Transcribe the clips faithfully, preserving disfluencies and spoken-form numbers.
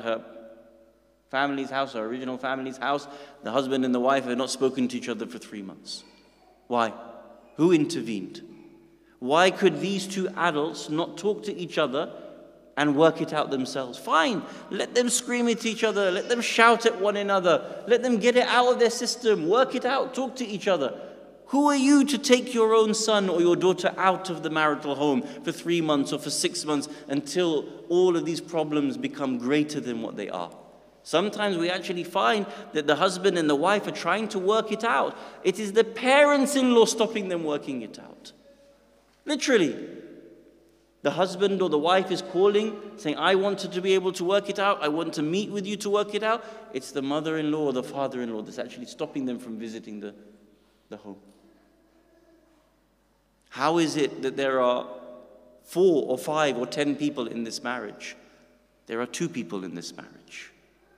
her family's house, her original family's house. The husband and the wife have not spoken to each other for three months. Why? Who intervened? Why could these two adults not talk to each other and work it out themselves? Fine, let them scream at each other, let them shout at one another, let them get it out of their system, work it out, talk to each other. Who are you to take your own son or your daughter out of the marital home for three months or for six months until all of these problems become greater than what they are? Sometimes we actually find that the husband and the wife are trying to work it out. It is the parents-in-law stopping them working it out. Literally. The husband or the wife is calling, saying, I wanted to be able to work it out. I want to meet with you to work it out. It's the mother-in-law or the father-in-law that's actually stopping them from visiting the, the home. How is it that there are four or five or ten people in this marriage? There are two people in this marriage.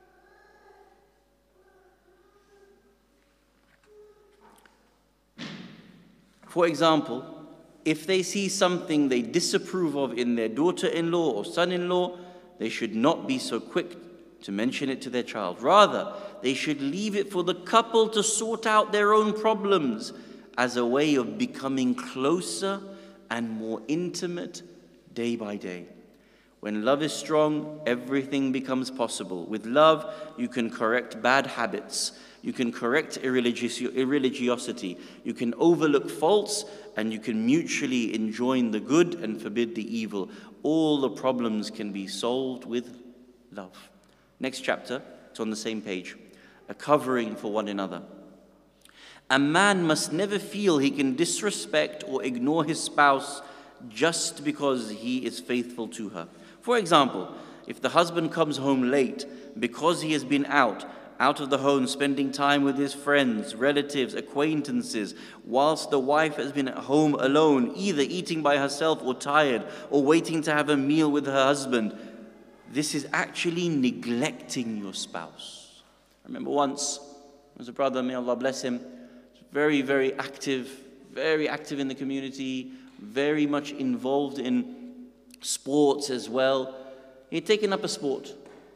For example, if they see something they disapprove of in their daughter-in-law or son-in-law, they should not be so quick to mention it to their child. Rather, they should leave it for the couple to sort out their own problems as a way of becoming closer and more intimate day by day. When love is strong, everything becomes possible. With love, you can correct bad habits. You can correct irreligious- irreligiosity. You can overlook faults, and you can mutually enjoin the good and forbid the evil. All the problems can be solved with love. Next chapter, it's on the same page. A covering for one another. A man must never feel he can disrespect or ignore his spouse just because he is faithful to her. For example, if the husband comes home late because he has been out, out of the home spending time with his friends, relatives, acquaintances, whilst the wife has been at home alone, either eating by herself or tired, or waiting to have a meal with her husband, this is actually neglecting your spouse. I remember once, there was a brother, may Allah bless him, very, very active, very active in the community, very much involved in sports as well. He had taken up a sport.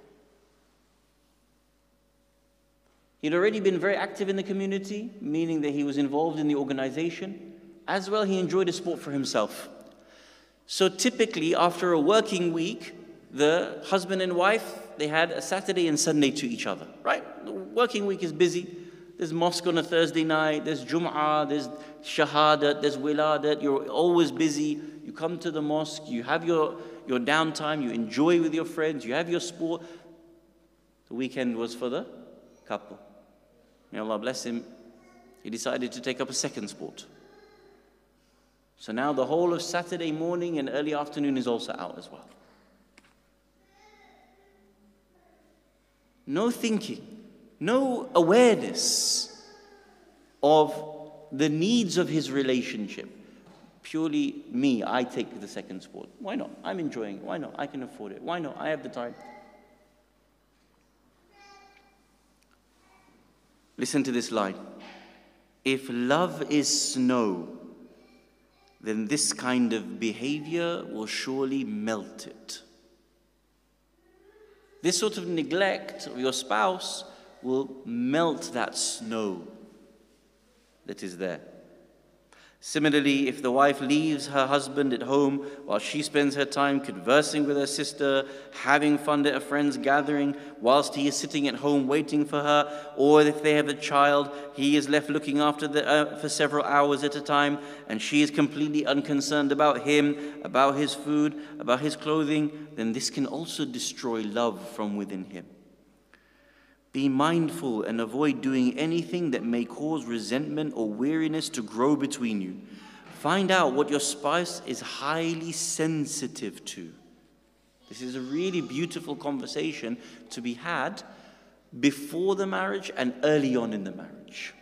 He'd already been very active in the community, meaning that he was involved in the organization. As well, he enjoyed a sport for himself. So typically, after a working week, the husband and wife, they had a Saturday and Sunday to each other, right? The working week is busy. There's mosque on a Thursday night, there's Jum'ah, there's Shahadat, there's Wiladat. You're always busy. You come to the mosque, you have your, your downtime, you enjoy with your friends, you have your sport. The weekend was for the couple. May Allah bless him. He decided to take up a second sport. So now the whole of Saturday morning and early afternoon is also out as well. No thinking, no awareness of the needs of his relationship. Purely me, I take the second sport. Why not? I'm enjoying it. Why not? I can afford it. Why not? I have the time. Listen to this line. If love is snow, then this kind of behavior will surely melt it. This sort of neglect of your spouse will melt that snow that is there. Similarly, if the wife leaves her husband at home while she spends her time conversing with her sister, having fun at a friend's gathering, whilst he is sitting at home waiting for her, or if they have a child, he is left looking after the, uh, for several hours at a time, and she is completely unconcerned about him, about his food, about his clothing, then this can also destroy love from within him. Be mindful and avoid doing anything that may cause resentment or weariness to grow between you. Find out what your spouse is highly sensitive to. This is a really beautiful conversation to be had before the marriage and early on in the marriage.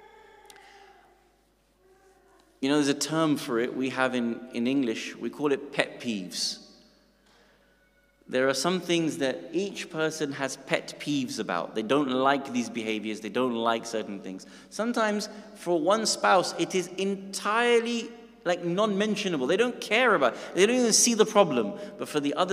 You know, there's a term for it we have in, in English. We call it pet peeves. There are some things that each person has pet peeves about. They don't like these behaviors. They don't like certain things. Sometimes for one spouse, it is entirely like non-mentionable. They don't care about it. They don't even see the problem. But for the other